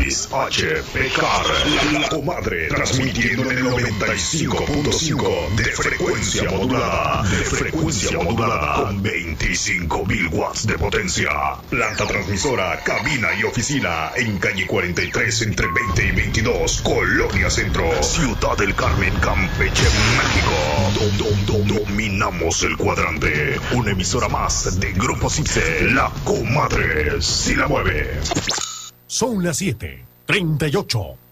Luis H. Pecar, la comadre, transmitiendo en el 95.5 de frecuencia modulada, con 25.000 watts de potencia. Planta transmisora, cabina y oficina en calle 43 entre 20 y 22, Colonia Centro, Ciudad del Carmen, Campeche, México. Dominamos el cuadrante. Una emisora más de Grupo Cipse, la comadre si la mueve. Son las 7:38.